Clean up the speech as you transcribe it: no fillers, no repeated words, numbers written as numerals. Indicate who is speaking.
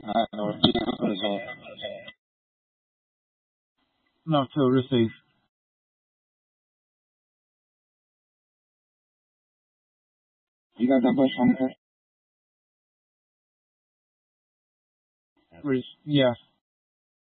Speaker 1: No, to receive. You got that question? Yeah.